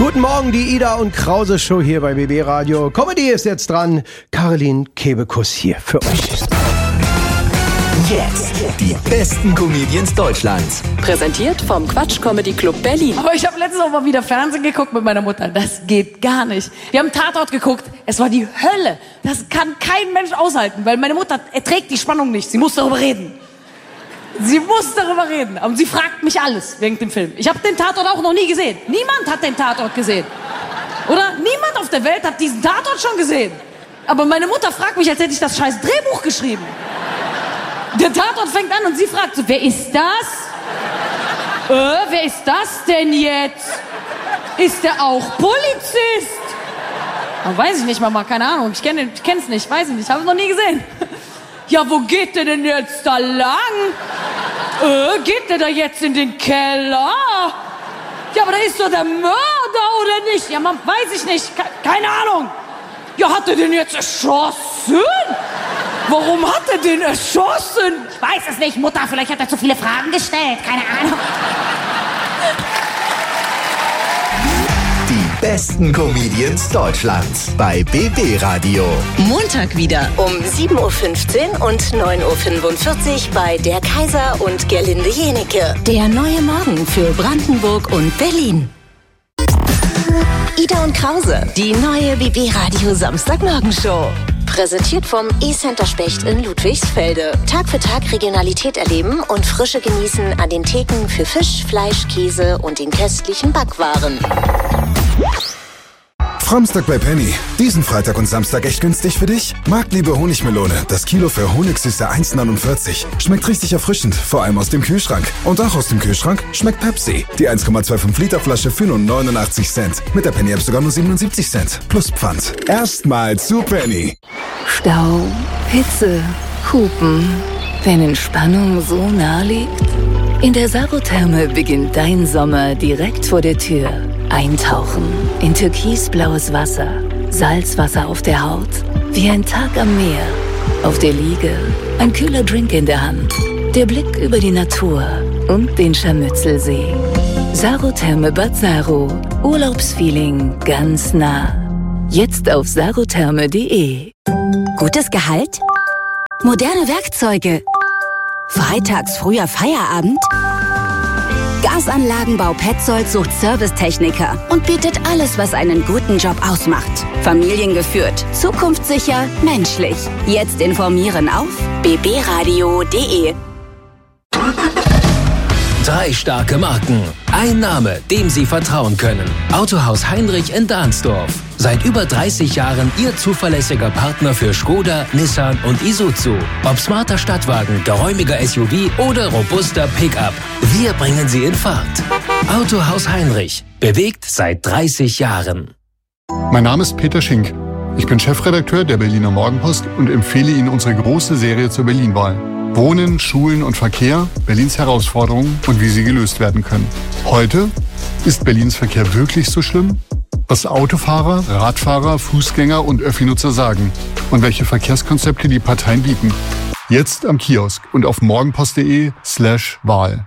Guten Morgen, die Ida und Krause Show hier bei BB Radio. Comedy ist jetzt dran. Caroline Kebekus hier für euch. Jetzt die besten Comedians Deutschlands. Präsentiert vom Quatsch Comedy Club Berlin. Aber ich habe letztens auch mal wieder Fernsehen geguckt mit meiner Mutter. Das geht gar nicht. Wir haben Tatort geguckt. Es war die Hölle. Das kann kein Mensch aushalten, weil meine Mutter erträgt die Spannung nicht. Sie muss darüber reden. Sie muss darüber reden. Und sie fragt mich alles wegen dem Film. Ich habe den Tatort auch noch nie gesehen. Niemand hat den Tatort gesehen. Oder? Niemand auf der Welt hat diesen Tatort schon gesehen. Aber meine Mutter fragt mich, als hätte ich das scheiß Drehbuch geschrieben. Der Tatort fängt an und sie fragt so, wer ist das? Wer ist das denn jetzt? Ist der auch Polizist? Oh, weiß ich nicht, Mama, keine Ahnung. Ich kenn's nicht, weiß ich nicht, habe es noch nie gesehen. Ja, wo geht der denn jetzt da lang? Geht der da jetzt in den Keller? Ja, aber da ist doch der Mörder, oder nicht? Ja, Mama, weiß ich nicht, keine Ahnung. Ja, hat er den jetzt erschossen? Warum hat er den erschossen? Ich weiß es nicht, Mutter. Vielleicht hat er zu viele Fragen gestellt. Keine Ahnung. Die besten Comedians Deutschlands bei BB Radio. Montag wieder um 7.15 Uhr und 9.45 Uhr bei Der Kaiser und Gerlinde Jenecke. Der neue Morgen für Brandenburg und Berlin. Ida und Krause, die neue BB Radio Samstagmorgenshow. Präsentiert vom E-Center Specht in Ludwigsfelde. Tag für Tag Regionalität erleben und Frische genießen an den Theken für Fisch, Fleisch, Käse und den köstlichen Backwaren. Framstag bei Penny. Diesen Freitag und Samstag echt günstig für dich? Marktliebe Honigmelone. Das Kilo für Honigsüße 1,49. Schmeckt richtig erfrischend, vor allem aus dem Kühlschrank. Und auch aus dem Kühlschrank schmeckt Pepsi. Die 1,25 Liter Flasche für nur 89 Cent. Mit der Penny App sogar nur 77 Cent. Plus Pfand. Erstmal zu Penny. Stau, Hitze, Hupen. Wenn Entspannung so nah liegt? In der Sarotherme beginnt dein Sommer direkt vor der Tür. Eintauchen in türkisblaues Wasser, Salzwasser auf der Haut, wie ein Tag am Meer. Auf der Liege ein kühler Drink in der Hand, der Blick über die Natur und den Scharmützelsee. Sarotherme Bad Saro, Urlaubsfeeling ganz nah. Jetzt auf sarotherme.de. Gutes Gehalt? Moderne Werkzeuge? Freitags früher Feierabend? Gasanlagenbau Petzold sucht Servicetechniker und bietet alles, was einen guten Job ausmacht. Familiengeführt, zukunftssicher, menschlich. Jetzt informieren auf bbradio.de. 3 starke Marken. Ein Name, dem Sie vertrauen können. Autohaus Heinrich in Dahnsdorf. Seit über 30 Jahren Ihr zuverlässiger Partner für Skoda, Nissan und Isuzu. Ob smarter Stadtwagen, geräumiger SUV oder robuster Pickup. Wir bringen Sie in Fahrt. Autohaus Heinrich. Bewegt seit 30 Jahren. Mein Name ist Peter Schink. Ich bin Chefredakteur der Berliner Morgenpost und empfehle Ihnen unsere große Serie zur Berlin-Wahl. Wohnen, Schulen und Verkehr, Berlins Herausforderungen und wie sie gelöst werden können. Heute, ist Berlins Verkehr wirklich so schlimm? Was Autofahrer, Radfahrer, Fußgänger und Öffi-Nutzer sagen und welche Verkehrskonzepte die Parteien bieten. Jetzt am Kiosk und auf morgenpost.de/Wahl.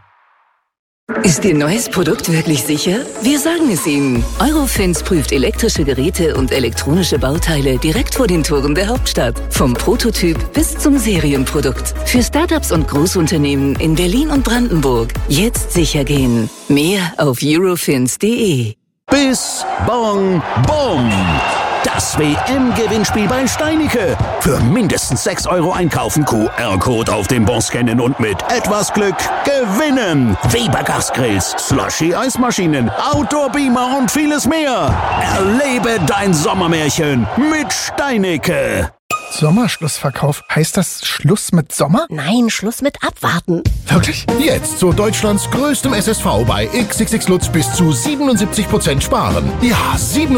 Ist Ihr neues Produkt wirklich sicher? Wir sagen es Ihnen. Eurofins prüft elektrische Geräte und elektronische Bauteile direkt vor den Toren der Hauptstadt. Vom Prototyp bis zum Serienprodukt. Für Startups und Großunternehmen in Berlin und Brandenburg. Jetzt sicher gehen. Mehr auf eurofins.de. Bis Bong Bong. Das WM-Gewinnspiel bei Steinicke. Für mindestens 6 € einkaufen, QR-Code auf dem Bon scannen und mit etwas Glück gewinnen. Weber Gasgrills, Slushy-Eismaschinen, Outdoor-Beamer und vieles mehr. Erlebe dein Sommermärchen mit Steinicke. Sommerschlussverkauf. Heißt das Schluss mit Sommer? Nein, Schluss mit Abwarten. Wirklich? Jetzt zu Deutschlands größtem SSV bei XXX Lutz bis zu 77% sparen. Ja,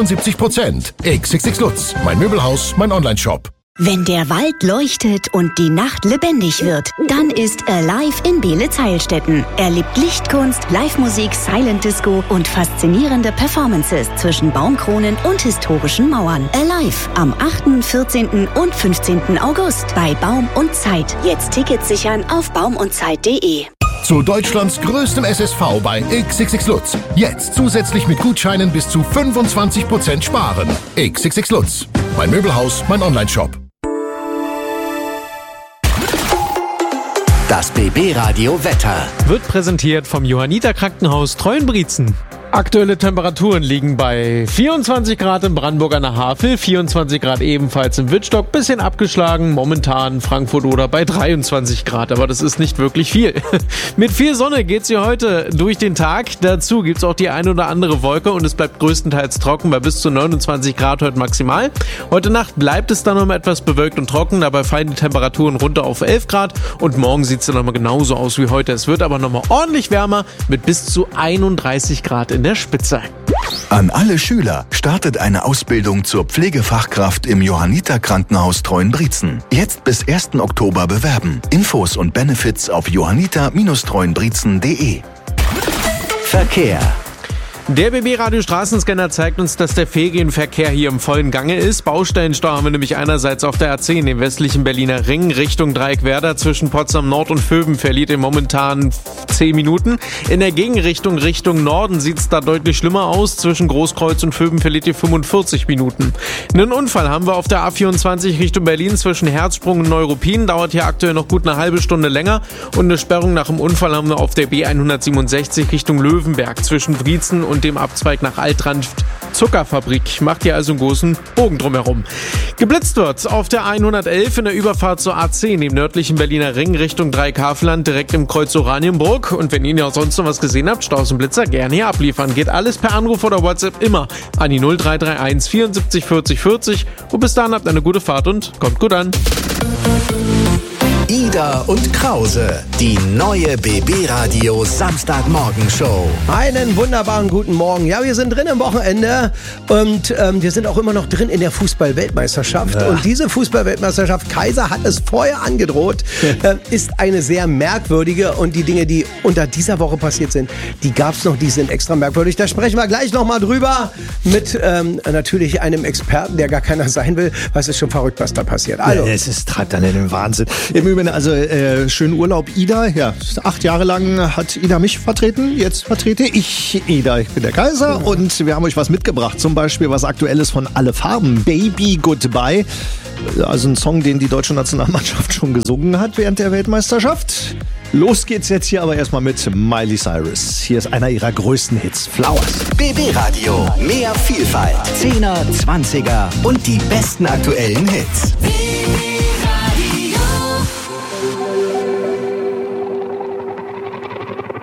77%. XXX Lutz. Mein Möbelhaus, mein Onlineshop. Wenn der Wald leuchtet und die Nacht lebendig wird, dann ist Alive in Beelitz-Heilstätten. Erlebt Lichtkunst, Live-Musik, Silent Disco und faszinierende Performances zwischen Baumkronen und historischen Mauern. Alive am 8., 14. und 15. August bei Baum und Zeit. Jetzt Tickets sichern auf baumundzeit.de. Zu Deutschlands größtem SSV bei XXX Lutz. Jetzt zusätzlich mit Gutscheinen bis zu 25% sparen. XXX Lutz. Mein Möbelhaus, mein Onlineshop. Das BB-Radio Wetter wird präsentiert vom Johanniter Krankenhaus Treuenbrietzen. Aktuelle Temperaturen liegen bei 24 Grad in Brandenburg an der Havel, 24 Grad ebenfalls in Wittstock, bisschen abgeschlagen, momentan Frankfurt oder bei 23 Grad, aber das ist nicht wirklich viel. Mit viel Sonne geht's hier heute durch den Tag, dazu gibt's auch die eine oder andere Wolke und es bleibt größtenteils trocken bei bis zu 29 Grad heute maximal. Heute Nacht bleibt es dann noch mal etwas bewölkt und trocken, dabei fallen die Temperaturen runter auf 11 Grad und morgen sieht's dann nochmal genauso aus wie heute. Es wird aber nochmal ordentlich wärmer mit bis zu 31 Grad in der Spitze. An alle Schüler: startet eine Ausbildung zur Pflegefachkraft im Johanniter Krankenhaus Treuenbrietzen. Jetzt bis 1. Oktober bewerben. Infos und Benefits auf johanniter-treuenbrietzen.de. Verkehr. Der BB-Radio Straßenscanner zeigt uns, dass der Ferienverkehr hier im vollen Gange ist. Baustellenstau haben wir nämlich einerseits auf der A10, dem westlichen Berliner Ring, Richtung Dreieckwerder. Zwischen Potsdam Nord und Vöben verliert ihr momentan 10 Minuten. In der Gegenrichtung, Richtung Norden, sieht es da deutlich schlimmer aus. Zwischen Großkreuz und Vöben verliert ihr 45 Minuten. Einen Unfall haben wir auf der A24 Richtung Berlin zwischen Herzsprung und Neuruppin. Dauert hier aktuell noch gut eine halbe Stunde länger. Und eine Sperrung nach dem Unfall haben wir auf der B167 Richtung Löwenberg zwischen Brietzen und dem Abzweig nach Altranft Zuckerfabrik. Macht ihr also einen großen Bogen drumherum. Geblitzt wird auf der 111 in der Überfahrt zur A10 im nördlichen Berliner Ring Richtung Dreieckhavelland direkt im Kreuz Oranienburg. Und wenn ihr ja sonst noch was gesehen habt, Staus und Blitzer gerne hier abliefern. Geht alles per Anruf oder WhatsApp immer an die 0331 74 40 40. Und bis dahin habt eine gute Fahrt und kommt gut an. Ida und Krause, die neue BB-Radio Samstagmorgenshow. Einen wunderbaren guten Morgen. Ja, wir sind drin im Wochenende und wir sind auch immer noch drin in der Fußball-Weltmeisterschaft. Ja. Und diese Fußball-Weltmeisterschaft, Kaiser hat es vorher angedroht, ist eine sehr merkwürdige, und die Dinge, die unter dieser Woche passiert sind, die gab es noch, die sind extra merkwürdig. Da sprechen wir gleich nochmal drüber mit natürlich einem Experten, der gar keiner sein will, weil es ist schon verrückt, was da passiert. Also. Ja, es treibt dann in den Wahnsinn. Im Übrigen, also schönen Urlaub, Ida. Ja, 8 Jahre lang hat Ida mich vertreten. Jetzt vertrete ich Ida. Ich bin der Kaiser und wir haben euch was mitgebracht. Zum Beispiel was Aktuelles von Alle Farben. Baby Goodbye. Also ein Song, den die deutsche Nationalmannschaft schon gesungen hat während der Weltmeisterschaft. Los geht's jetzt hier aber erstmal mit Miley Cyrus. Hier ist einer ihrer größten Hits, Flowers. BB Radio, mehr Vielfalt, 10er, 20er und die besten aktuellen Hits.